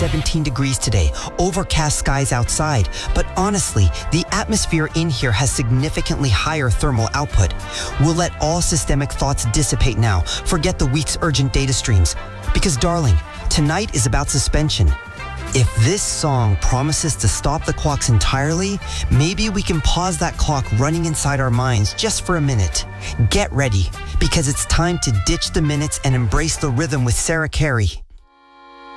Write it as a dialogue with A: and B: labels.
A: 17 degrees today, overcast skies outside, but honestly, the atmosphere in here has significantly higher thermal output. We'll let all systemic thoughts dissipate now, forget the week's urgent data streams, because darling, tonight is about suspension. If this song promises to stop the clocks entirely, maybe we can pause that clock running inside our minds just for a minute. Get ready, because it's time to ditch the minutes and embrace the rhythm with Sarah Carey.